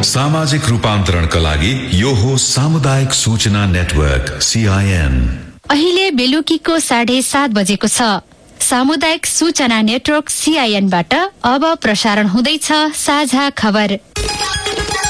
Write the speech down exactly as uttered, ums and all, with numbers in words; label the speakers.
Speaker 1: सामाजिक रूपान्तरणका लागि यो हो सामुदायिक सूचना नेटवर्क सीआईएन।
Speaker 2: अहिले बेलुकीको साढे सात बजेको छ। सामुदायिक सूचना नेटवर्क सीआईएनबाट अब प्रसारण हुँदैछ साझा खबर।